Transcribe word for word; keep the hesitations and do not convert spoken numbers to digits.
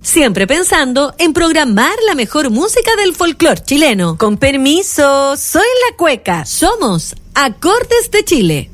Siempre pensando en programar la mejor música del folclore chileno. Con permiso, soy la cueca. Somos Acordes de Chile.